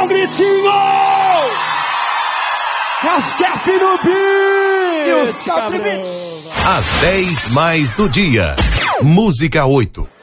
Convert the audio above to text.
um gritinho! Rascaf no beat! E os Country Beats. Às 10 mais do dia. Música 8.